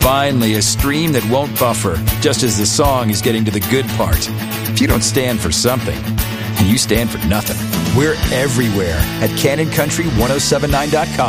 Finally, a stream that won't buffer, just as the song is getting to the good part. If you don't stand for something, you stand for nothing. We're everywhere at CanonCountry1079.com.